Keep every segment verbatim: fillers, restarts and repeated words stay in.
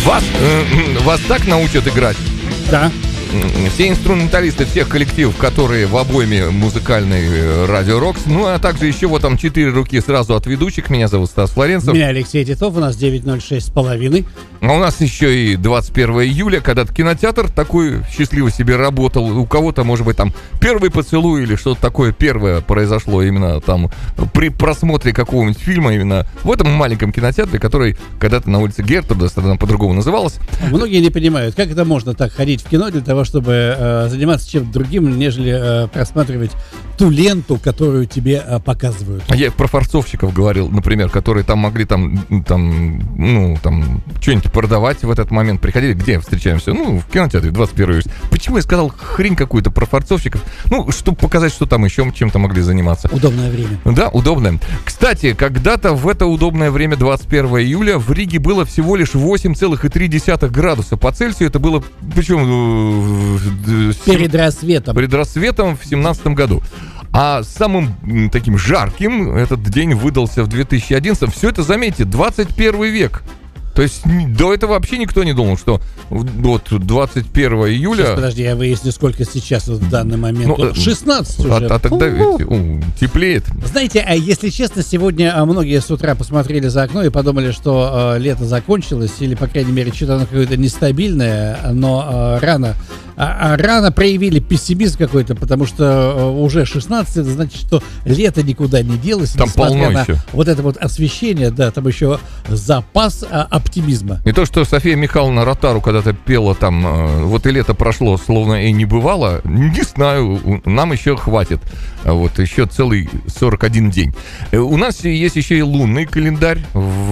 Вас, э, вас так научат играть? Да. Все инструменталисты всех коллективов, которые в обойме музыкальной Радио Рокс. Ну, а также еще вот там четыре руки сразу от ведущих. Меня зовут Стас Флоренцев. Меня Алексей Титов. У нас девять ноль шесть с половиной. А у нас еще и двадцать первого июля, когда-то кинотеатр такой счастливо себе работал. У кого-то, может быть, там первый поцелуй или что-то такое первое произошло именно там при просмотре какого-нибудь фильма именно в этом маленьком кинотеатре, который когда-то на улице Гертруда, тогда по-другому называлось. Многие не понимают, как это можно так ходить в кино для того, чтобы э, заниматься чем-то другим, нежели э, просматривать ту ленту, которую тебе э, показывают. Я про форцовщиков говорил, например, которые там могли там, там ну, там, что-нибудь продавать в этот момент. Приходили, где встречаемся? Ну, в кинотеатре двадцать первого июля. Почему я сказал хрень какую-то про форцовщиков? Ну, чтобы показать, что там еще чем-то могли заниматься. Удобное время. Да, удобное. Кстати, когда-то в это удобное время, двадцать первого июля, в Риге было всего лишь восемь целых три десятых градуса по Цельсию. Это было, причем... Перед рассветом. Перед рассветом в семнадцатом году. А самым таким жарким этот день выдался в две тысячи одиннадцатом. Все это, заметьте, двадцать первый век. То есть до этого вообще никто не думал, что вот двадцать первого июля... Сейчас, подожди, я выясню, сколько сейчас вот в данный момент. Ну, шестнадцать уже. А, а тогда ведь, у, теплеет. Знаете, а если честно, сегодня многие с утра посмотрели за окно и подумали, что э, лето закончилось, или, по крайней мере, что-то оно какое-то нестабильное, но э, рано... А, а рано проявили пессимизм какой-то, потому что э, уже шестнадцать, это значит, что лето никуда не делось. Там полно на еще. Вот это вот освещение, да, там еще запас а, оптимизма. И то, что София Михайловна Ротару когда-то пела там, э, вот и лето прошло, словно и не бывало, не знаю, нам еще хватит. Вот еще целый сорок один день. У нас есть еще и лунный календарь.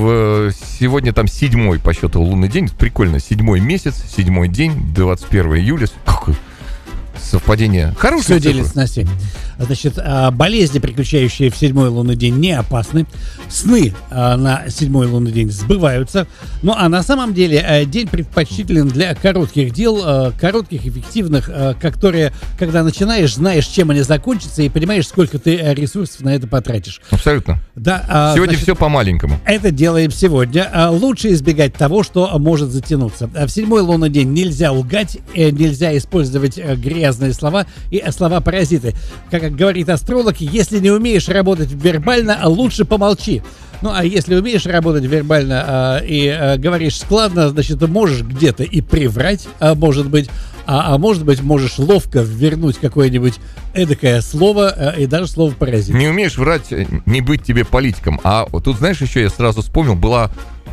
В, сегодня там седьмой по счету лунный день. Прикольно, седьмой месяц, седьмой день, двадцать первого июля. Какое совпадение. Хорошее. Все делится на семь. Значит, болезни, приключающие в седьмой лунный день, не опасны. Сны на седьмой лунный день сбываются. Ну, а на самом деле день предпочтителен для коротких дел, коротких, эффективных, которые, когда начинаешь, знаешь, чем они закончатся, и понимаешь, сколько ты ресурсов на это потратишь. Абсолютно. Да, сегодня значит, все по-маленькому. Это делаем сегодня. Лучше избегать того, что может затянуться. В седьмой лунный день нельзя лгать, нельзя использовать грязные слова и слова-паразиты. Как говорит астролог, если не умеешь работать вербально, лучше помолчи. Ну, а если умеешь работать вербально э, и э, говоришь складно, значит, ты можешь где-то и приврать, а может быть, а, а может быть, можешь ловко вернуть какое-нибудь эдакое слово э, и даже слово паразит. Не умеешь врать, не быть тебе политиком. А вот тут, знаешь, еще я сразу вспомнил, была,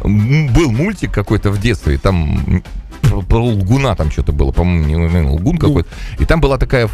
был мультик какой-то в детстве, там... про лгуна там что-то было, по-моему, не лгун какой-то. И там была такая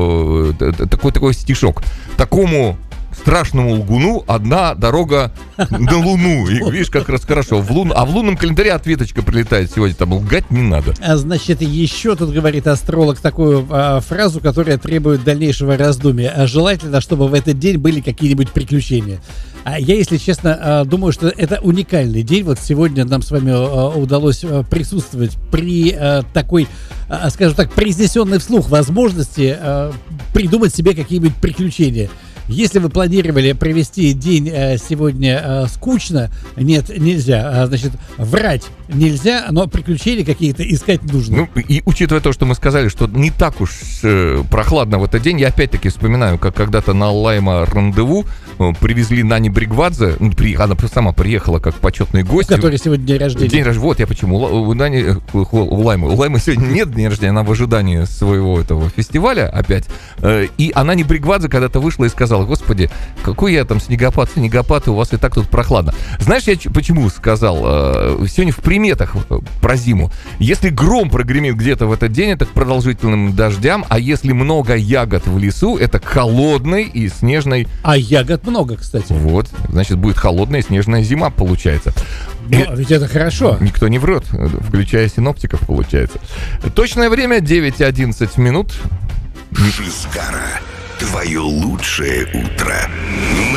э, такой, такой стишок. Такому страшному лгуну одна дорога на Луну. И видишь, как раз хорошо. В лун... А в лунном календаре ответочка прилетает сегодня. Там лгать не надо. А значит, еще тут говорит астролог такую а, фразу, которая требует дальнейшего раздумья. А желательно, чтобы в этот день были какие-нибудь приключения. А я, если честно, а, думаю, что это уникальный день. Вот сегодня нам с вами а, удалось а, присутствовать при а, такой, а, скажем так, произнесенной вслух возможности а, придумать себе какие-нибудь приключения. Если вы планировали провести день э, сегодня э, скучно, нет, нельзя. А, значит, врать нельзя, но приключения какие-то искать нужно. Ну, и учитывая то, что мы сказали, что не так уж э, прохладно в этот день, я опять-таки вспоминаю, как когда-то на Лайма рандеву э, привезли Нани Бригвадзе, ну, при, она сама приехала как почетный гость. У которой сегодня день рождения. День рождения, вот я почему. У Нани, у Лаймы, у Лаймы сегодня нет дня рождения, она в ожидании своего этого фестиваля опять. Э, и она Нани Бригвадзе когда-то вышла и сказала: господи, какой я там снегопад, снегопад, и у вас и так тут прохладно. Знаешь, я ч- почему сказал? Э, сегодня в приметах про зиму. Если гром прогремит где-то в этот день, это к продолжительным дождям, а если много ягод в лесу, это к холодной и снежной... А ягод много, кстати. Вот, значит, будет холодная и снежная зима, получается. Ну, а ведь это хорошо. Никто не врет, включая синоптиков, получается. Точное время девять одиннадцать минут. Шизгара. Твое лучшее утро.